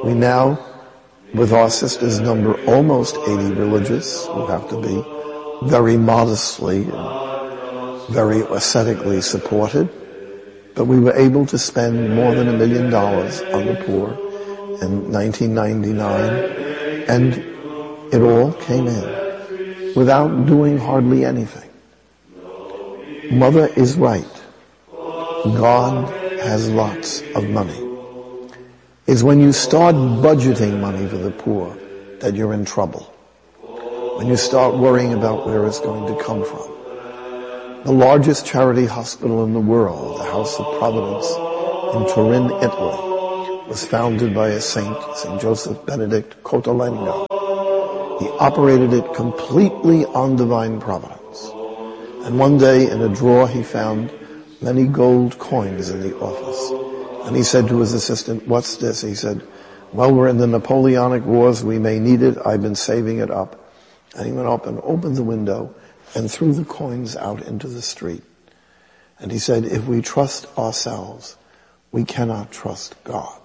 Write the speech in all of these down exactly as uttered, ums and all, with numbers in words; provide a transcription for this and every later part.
We now, with our sisters number almost eighty religious, who have to be very modestly and very ascetically supported, but we were able to spend more than a million dollars on the poor in nineteen ninety-nine, and it all came in without doing hardly anything. Mother is right. God has lots of money. It's when you start budgeting money for the poor that you're in trouble. When you start worrying about where it's going to come from. The largest charity hospital in the world, the House of Providence in Turin, Italy, was founded by a saint, Saint Joseph Benedict Cotolengo. He operated it completely on divine providence. And one day in a drawer he found many gold coins in the office. And he said to his assistant, "What's this?" He said, "Well, we're in the Napoleonic Wars. We may need it. I've been saving it up." And he went up and opened the window and threw the coins out into the street. And he said, if we trust ourselves, we cannot trust God.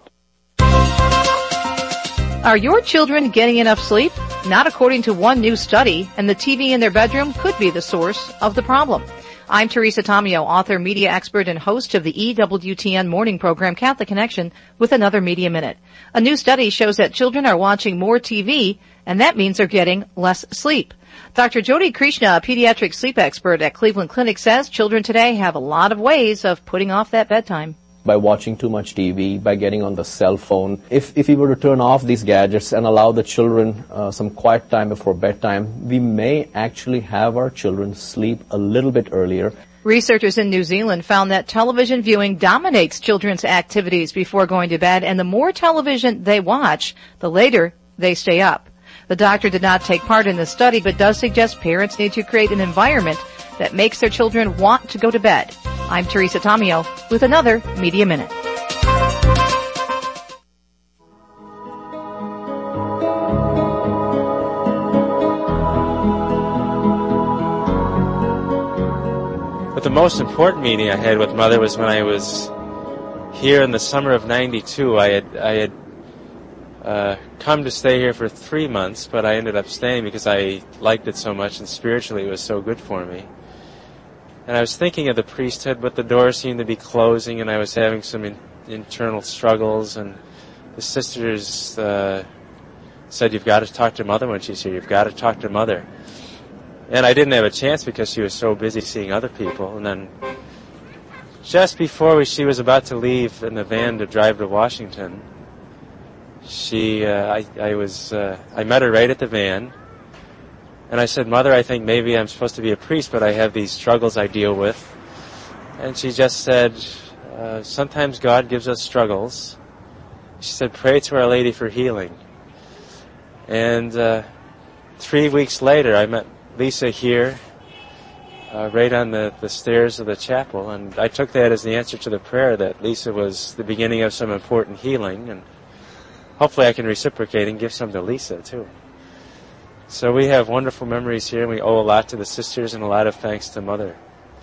Are your children getting enough sleep? Not according to one new study, and the T V in their bedroom could be the source of the problem. I'm Teresa Tomeo, author, media expert, and host of the E W T N morning program Catholic Connection with another Media Minute. A new study shows that children are watching more T V, and that means they're getting less sleep. Doctor Jody Krishna, a pediatric sleep expert at Cleveland Clinic, says children today have a lot of ways of putting off that bedtime. By watching too much T V, by getting on the cell phone. If if we were to turn off these gadgets and allow the children uh, some quiet time before bedtime, we may actually have our children sleep a little bit earlier. Researchers in New Zealand found that television viewing dominates children's activities before going to bed, and the more television they watch, the later they stay up. The doctor did not take part in the study, but does suggest parents need to create an environment that makes their children want to go to bed. I'm Teresa Tomeo with another Media Minute. But the most important meeting I had with Mother was when I was here in the summer of ninety-two. I had I had uh, come to stay here for three months, but I ended up staying because I liked it so much and spiritually it was so good for me. And I was thinking of the priesthood, but the doors seemed to be closing, and I was having some in, internal struggles. And the sisters uh, said, "You've got to talk to Mother when she's here. You've got to talk to Mother." And I didn't have a chance because she was so busy seeing other people. And then just before we, she was about to leave in the van to drive to Washington, she, uh, I, I was, uh, I met her right at the van. And I said, "Mother, I think maybe I'm supposed to be a priest, but I have these struggles I deal with." And she just said, uh, "Sometimes God gives us struggles." She said, "Pray to Our Lady for healing." And uh, three weeks later, I met Lisa here, uh, right on the, the stairs of the chapel. And I took that as the answer to the prayer that Lisa was the beginning of some important healing. And hopefully I can reciprocate and give some to Lisa, too. So we have wonderful memories here, and we owe a lot to the sisters and a lot of thanks to Mother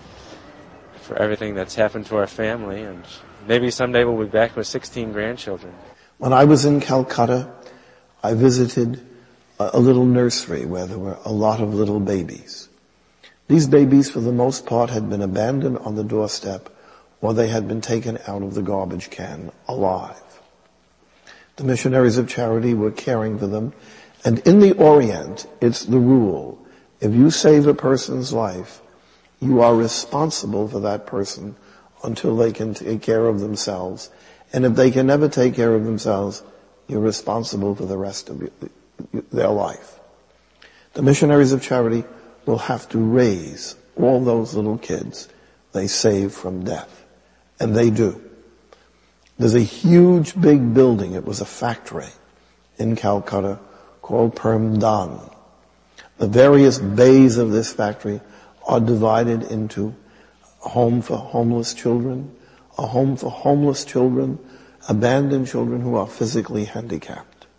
for everything that's happened to our family. And maybe someday we'll be back with sixteen grandchildren. When I was in Calcutta, I visited a, a little nursery where there were a lot of little babies. These babies, for the most part, had been abandoned on the doorstep, or they had been taken out of the garbage can alive. The missionaries of charity were caring for them. And in the Orient, it's the rule. If you save a person's life, you are responsible for that person until they can take care of themselves. And if they can never take care of themselves, you're responsible for the rest of their life. The missionaries of charity will have to raise all those little kids they save from death. And they do. There's a huge, big building. It was a factory in Calcutta called Permdan. The various bays of this factory are divided into a home for homeless children, a home for homeless children, abandoned children who are physically handicapped,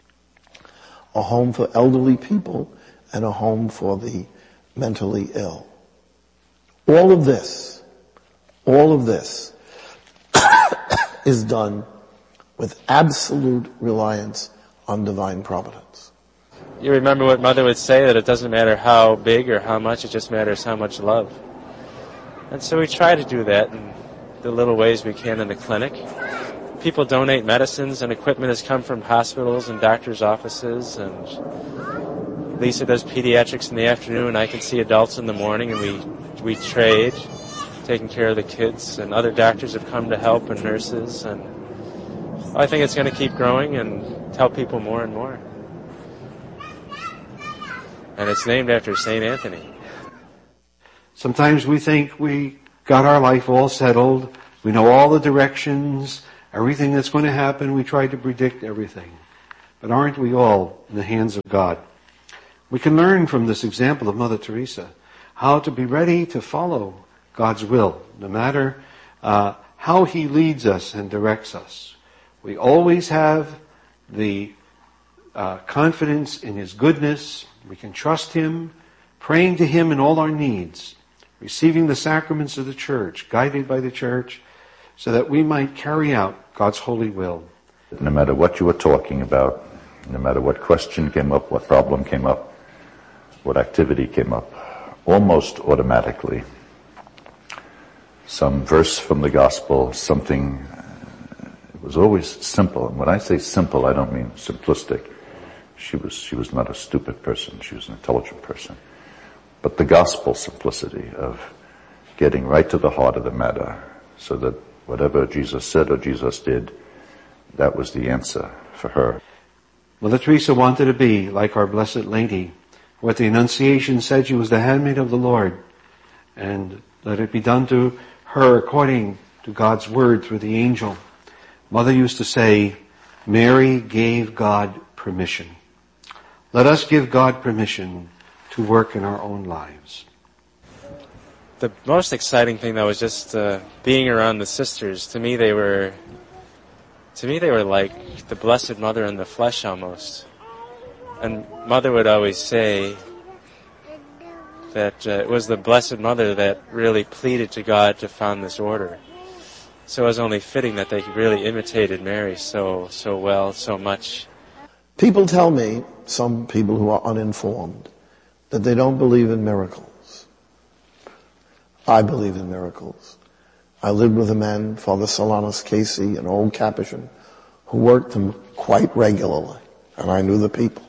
a home for elderly people, and a home for the mentally ill. All of this, all of this is done with absolute reliance on divine providence. You remember what Mother would say, that it doesn't matter how big or how much, it just matters how much love. And so we try to do that in the little ways we can in the clinic. People donate medicines, and equipment has come from hospitals and doctors' offices, and Lisa does pediatrics in the afternoon, and I can see adults in the morning, and we, we trade, taking care of the kids, and other doctors have come to help, and nurses, and I think it's going to keep growing and tell people more and more. And it's named after Saint Anthony. Sometimes we think we got our life all settled. We know all the directions, everything that's going to happen. We try to predict everything. But aren't we all in the hands of God? We can learn from this example of Mother Teresa how to be ready to follow God's will, no matter uh, how He leads us and directs us. We always have the uh, confidence in His goodness. We can trust Him, praying to Him in all our needs, receiving the sacraments of the Church, guided by the Church, so that we might carry out God's holy will. No matter what you were talking about, no matter what question came up, what problem came up, what activity came up, almost automatically, some verse from the Gospel, something, it was always simple. And when I say simple, I don't mean simplistic. She was, she was not a stupid person. She was an intelligent person. But the gospel simplicity of getting right to the heart of the matter, so that whatever Jesus said or Jesus did, that was the answer for her. Mother Teresa wanted to be like our Blessed Lady. What the Annunciation said, she was the handmaid of the Lord. And let it be done to her according to God's word through the angel. Mother used to say, Mary gave God permission. Let us give God permission to work in our own lives. The most exciting thing, though, was just uh, being around the sisters. To me, they were, to me, they were like the Blessed Mother in the flesh, almost. And Mother would always say that uh, it was the Blessed Mother that really pleaded to God to found this order. So it was only fitting that they really imitated Mary so so well, so much. People tell me, some people who are uninformed, that they don't believe in miracles. I believe in miracles. I lived with a man, Father Solanus Casey, an old Capuchin, who worked them quite regularly, and I knew the people.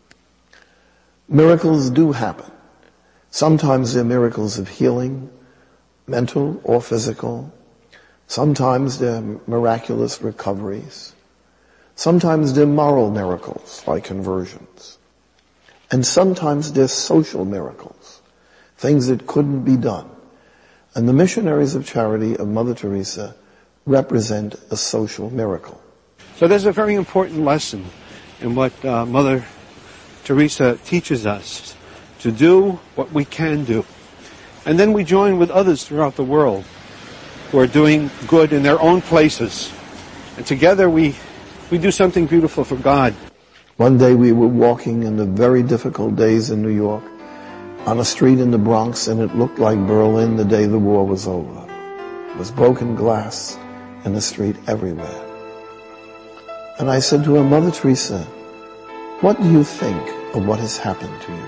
Miracles do happen. Sometimes they're miracles of healing, mental or physical. Sometimes they're miraculous recoveries. Sometimes they're moral miracles, like conversions. And sometimes they're social miracles, things that couldn't be done. And the missionaries of charity of Mother Teresa represent a social miracle. So there's a very important lesson in what uh, Mother Teresa teaches us, to do what we can do. And then we join with others throughout the world who are doing good in their own places. And together we, we do something beautiful for God. One day we were walking in the very difficult days in New York on a street in the Bronx, and it looked like Berlin the day the war was over. There was broken glass in the street everywhere. And I said to her, Mother Teresa, what do you think of what has happened to you?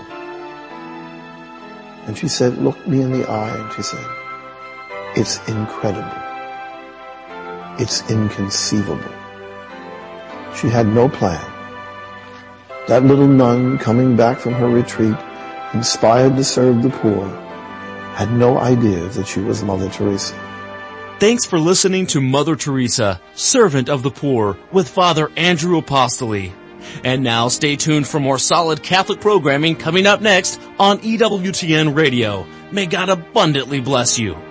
And she said, looked me in the eye, and she said, it's incredible. It's inconceivable. She had no plan. That little nun coming back from her retreat, inspired to serve the poor, had no idea that she was Mother Teresa. Thanks for listening to Mother Teresa, Servant of the Poor, with Father Andrew Apostoli. And now stay tuned for more solid Catholic programming coming up next on E W T N Radio. May God abundantly bless you.